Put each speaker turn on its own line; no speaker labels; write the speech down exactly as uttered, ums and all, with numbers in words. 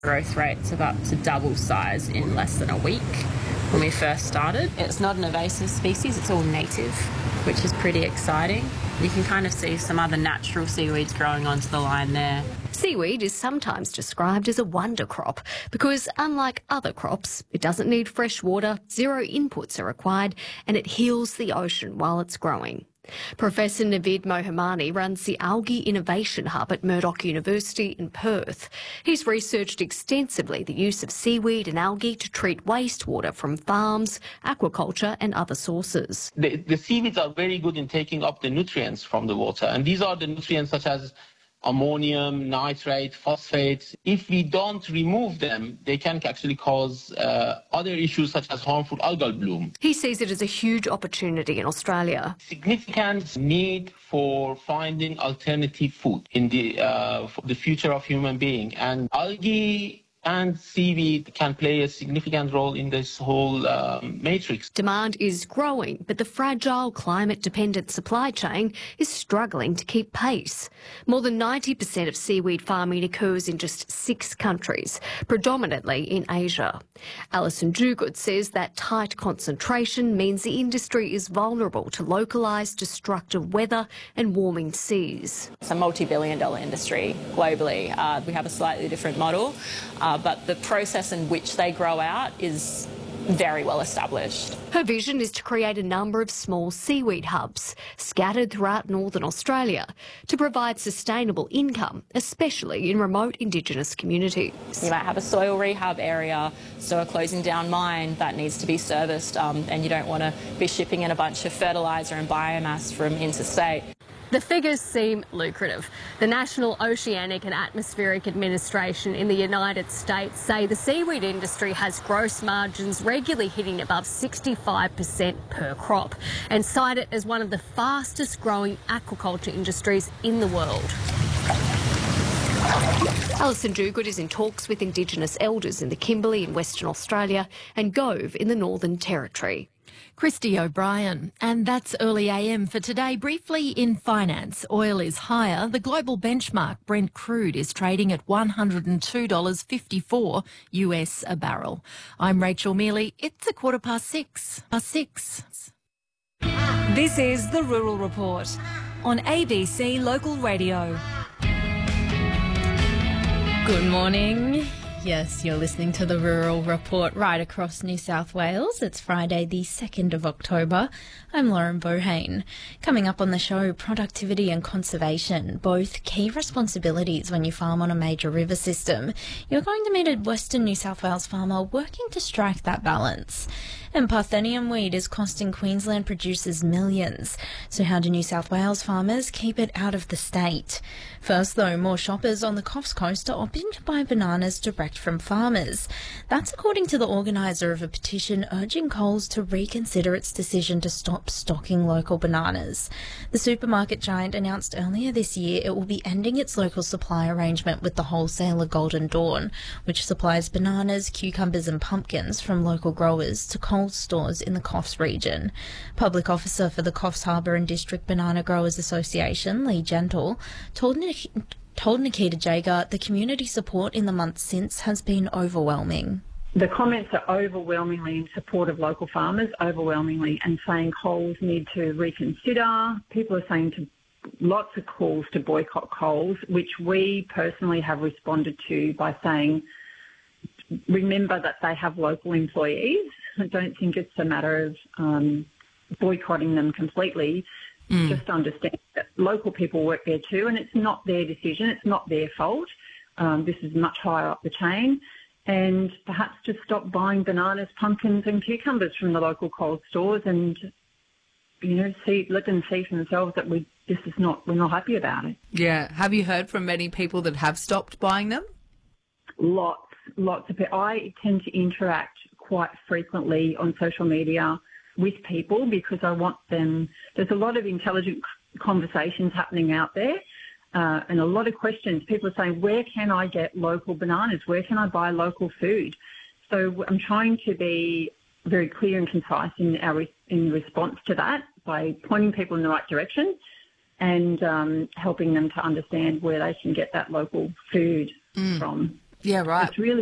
Growth rates of up to double size in less than a week when we first started. It's not an invasive species, it's all native, which is pretty exciting. You can kind of see some other natural seaweeds growing onto the line there.
Seaweed is sometimes described as a wonder crop because, unlike other crops, it doesn't need fresh water, zero inputs are required, and it heals the ocean while it's growing. Professor Navid Mohammadi runs the Algae Innovation Hub at Murdoch University in Perth. He's researched extensively the use of seaweed and algae to treat wastewater from farms, aquaculture and other sources.
The, the seaweeds are very good in taking up the nutrients from the water, and these are the nutrients such as ammonium, nitrate, phosphate. If we don't remove them, they can actually cause uh, other issues such as harmful algal bloom.
He sees it as a huge opportunity in Australia.
Significant need for finding alternative food in the, uh, for the future of human being. And algae and seaweed can play a significant role in this whole um, matrix.
Demand is growing, but the fragile climate-dependent supply chain is struggling to keep pace. More than ninety percent of seaweed farming occurs in just six countries, predominantly in Asia. Alison Duguid says that tight concentration means the industry is vulnerable to localised destructive weather and warming seas.
It's a multi-billion dollar industry globally. Uh, we have a slightly different model. Uh, but the process in which they grow out is very well established.
Her vision is to create a number of small seaweed hubs scattered throughout northern Australia to provide sustainable income, especially in remote Indigenous communities.
You might have a soil rehab area, so a closing down mine that needs to be serviced, um, and you don't want to be shipping in a bunch of fertiliser and biomass from interstate.
The figures seem lucrative. The National Oceanic and Atmospheric Administration in the United States say the seaweed industry has gross margins regularly hitting above sixty-five percent per crop and cite it as one of the fastest growing aquaculture industries in the world.
Alison Duguid is in talks with Indigenous elders in the Kimberley in Western Australia and Gove in the Northern Territory.
Christy O'Brien. And that's Early A M for today. Briefly in finance, oil is higher. The global benchmark Brent crude is trading at one hundred two dollars fifty-four U S a barrel. I'm Rachel Mealy. It's a quarter past six. Past six.
This is the Rural Report on A B C Local Radio.
Good morning. Yes, you're listening to the Rural Report right across New South Wales. It's Friday the second of October. I'm Lauren Bohane. Coming up on the show, productivity and conservation, both key responsibilities when you farm on a major river system. You're going to meet a Western New South Wales farmer working to strike that balance. And Parthenium weed is costing Queensland producers millions. So how do New South Wales farmers keep it out of the state? First, though, more shoppers on the Coffs Coast are opting to buy bananas direct from farmers. That's according to the organiser of a petition urging Coles to reconsider its decision to stop stocking local bananas. The supermarket giant announced earlier this year it will be ending its local supply arrangement with the wholesaler Golden Dawn, which supplies bananas, cucumbers and pumpkins from local growers to Coles stores in the Coffs region. Public officer for the Coffs Harbour and District Banana Growers Association, Lee Gentle, told Nik- told Nikita Jager the community support in the months since has been overwhelming.
The comments are overwhelmingly in support of local farmers, overwhelmingly, and saying Coles need to reconsider. People are saying to lots of calls to boycott Coles, which we personally have responded to by saying, remember that they have local employees. I don't think it's a matter of um, boycotting them completely. Mm. Just understand that local people work there too, and it's not their decision. It's not their fault. Um, this is much higher up the chain. And perhaps just stop buying bananas, pumpkins and cucumbers from the local Coles stores and, you know, see, let them see for themselves that we this is not, we're not happy about it.
Yeah. Have you heard from many people that have stopped buying them?
Lots, lots of people. I tend to interact quite frequently on social media with people because I want them, there's a lot of intelligent conversations happening out there uh, and a lot of questions. People are saying, where can I get local bananas? Where can I buy local food? So I'm trying to be very clear and concise in our in response to that by pointing people in the right direction and um, helping them to understand where they can get that local food mm. from.
Yeah, right.
It's really